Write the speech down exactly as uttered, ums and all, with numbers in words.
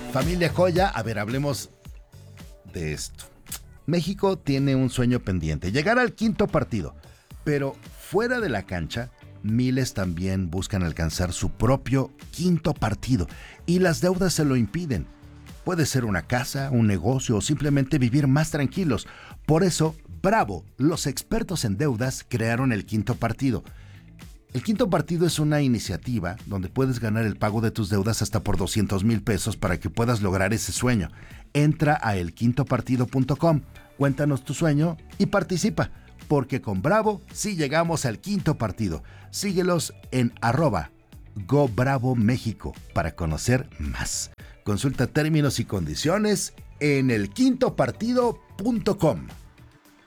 Familia Joya, a ver, hablemos de esto. México tiene un sueño pendiente, llegar al quinto partido, pero fuera de la cancha, miles también buscan alcanzar su propio quinto partido y las deudas se lo impiden. Puede ser una casa, un negocio o simplemente vivir más tranquilos. Por eso, bravo, los expertos en deudas crearon el quinto partido. El quinto partido es una iniciativa donde puedes ganar el pago de tus deudas hasta por doscientos mil pesos para que puedas lograr ese sueño. Entra a el quinto partido punto com, cuéntanos tu sueño y participa, porque con Bravo sí llegamos al quinto partido. Síguelos en arroba GoBravoMéxico para conocer más. Consulta términos y condiciones en el quinto partido punto com.